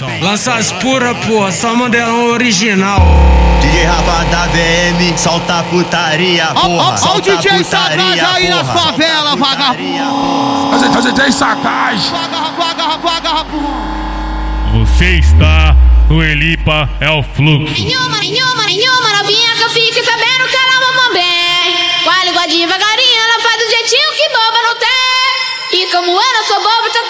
Lança as pura, porra, só modelão original. DJ Rafa da VM, solta putaria, porra. Ó o DJ Sagaz aí nas favelas, vagabundo. A DJ Sagaz. Vagabundo. Você está no Elipa é o Fluxo. Nenhuma novinha que eu fique sabendo que ela mama bem. Com a língua devagarinho, ela faz do jeitinho que boba não tem. E como eu não sou boba, então